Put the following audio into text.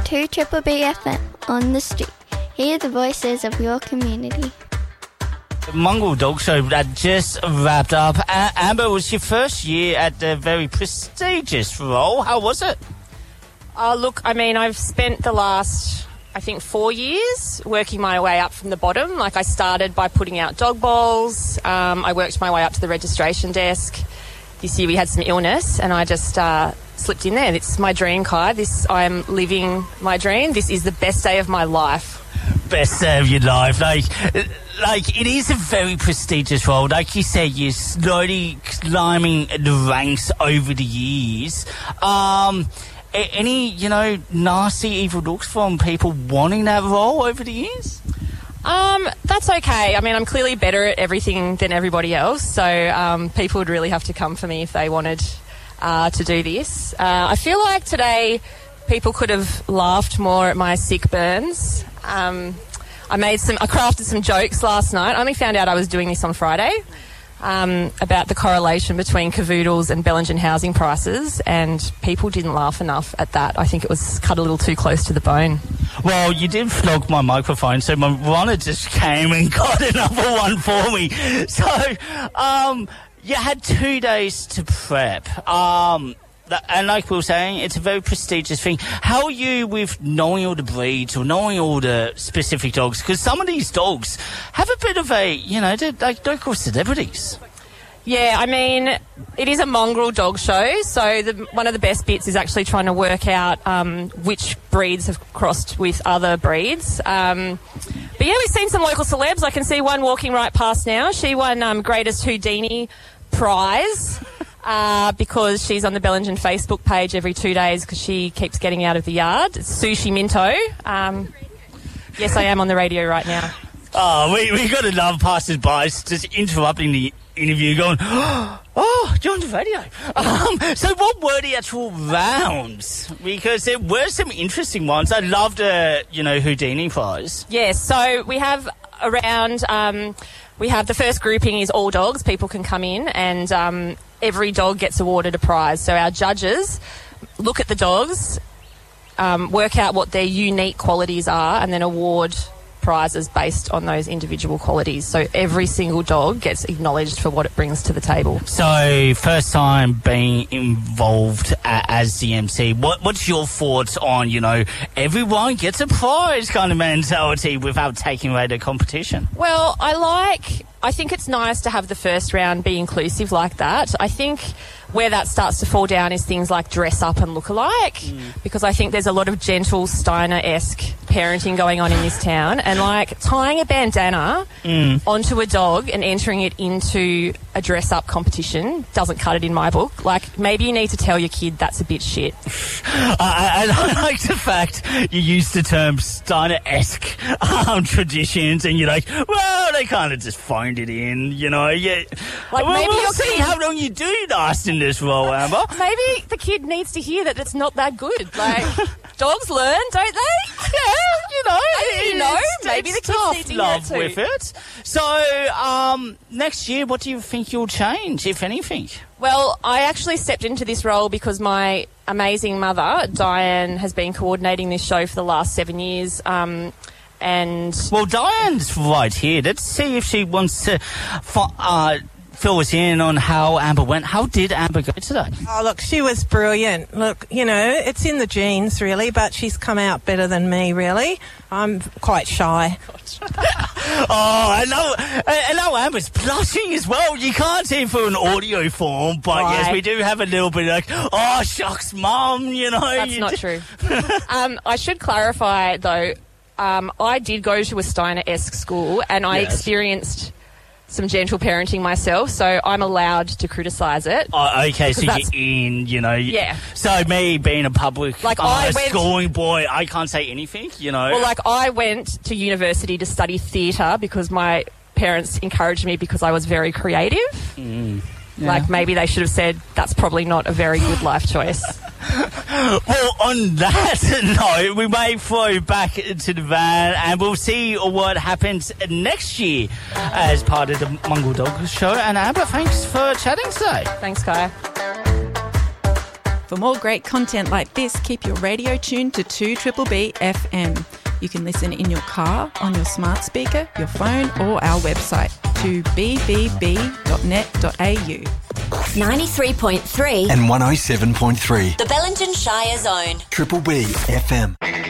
to Triple B FM on the street. Hear the voices of your community. The Mongrel Dog Show that just wrapped up. Amber, it was your first year at the very prestigious role. How was it? Look, I mean, I've spent the last, 4 years working my way up from the bottom. Like, I started by putting out dog bowls. I worked my way up to the registration desk. This year we had some illness and I just slipped in there. It's my dream, Kai. I'm living my dream. This is the best day of my life. Best day of your life. Like, it is a very prestigious role. Like you said, you're slowly climbing the ranks over the years. Any, nasty, evil looks from people wanting that role over the years? That's okay. I mean, I'm clearly better at everything than everybody else, so people would really have to come for me if they wanted to do this. I feel like today people could have laughed more at my sick burns. I crafted some jokes last night. I only found out I was doing this on Friday. About the correlation between cavoodles and Bellingen housing prices, and people didn't laugh enough at that. I think it was cut a little too close to the bone. Well, you did flog my microphone, so my runner just came and got another one for me. So, you had 2 days to prep. And like we were saying, it's a very prestigious thing. How are you with knowing all the breeds or knowing all the specific dogs? Because some of these dogs have a bit of a, they're local celebrities. Yeah, I mean, it is a mongrel dog show, so one of the best bits is actually trying to work out which breeds have crossed with other breeds. But yeah, we've seen some local celebs. I can see one walking right past now. She won Greatest Houdini prize. Because she's on the Bellingen Facebook page every 2 days because she keeps getting out of the yard. It's Sushi Minto. Yes, I am on the radio right now. Oh, we got to love passers-by just interrupting the interview going, oh, you're on the radio. So what were the actual rounds? Because there were some interesting ones. I loved the, Houdini prize. Yes, so we have around... we have the first grouping is all dogs. People can come in and every dog gets awarded a prize. So our judges look at the dogs, work out what their unique qualities are, and then award prizes based on those individual qualities. So every single dog gets acknowledged for what it brings to the table. So first time being involved as the MC, what's your thoughts on, everyone gets a prize kind of mentality without taking away the competition? Well, I think it's nice to have the first round be inclusive like that. I think where that starts to fall down is things like dress up and look alike, because I think there's a lot of gentle Steiner-esque parenting going on in this town, and tying a bandana onto a dog and entering it into a dress up competition doesn't cut it in my book. Maybe you need to tell your kid that's a bit shit. I like the fact you use the term Steiner-esque traditions, and you're like, well, they kind of just phoned it in, Yeah. We'll see how long you do last in this role, Amber. Maybe the kid needs to hear that it's not that good. Dogs learn, don't they? Yeah, maybe the kids need to hear love it too. with it. So, next year, what do you think you'll change, if anything? Well, I actually stepped into this role because my amazing mother, Diane, has been coordinating this show for the last 7 years. Well, Diane's right here. Let's see if she wants to fill us in on how Amber went. How did Amber go today? Oh, look, she was brilliant. Look, it's in the genes, really, but she's come out better than me, really. I'm quite shy. I know Amber's blushing as well. You can't see it for an audio form, but right. Yes, we do have a little bit oh, shucks, Mum, That's not true. I should clarify, though, I did go to a Steiner-esque school, and I experienced some gentle parenting myself, so I'm allowed to criticise it. Oh, okay, so you're in, Yeah. So me being a public schooling boy, I can't say anything, Well, I went to university to study theatre because my parents encouraged me because I was very creative. Yeah. Maybe they should have said that's probably not a very good life choice. Well, on that note, we may throw back to the van and we'll see what happens next year as part of the Mongrel Dog Show. And Amber, thanks for chatting today. Thanks, Kai. For more great content like this, keep your radio tuned to 2BBB FM. You can listen in your car, on your smart speaker, your phone or our website, 2bbb.net.au. 93.3 and 107.3. The Bellingen Shire Zone. Triple B FM.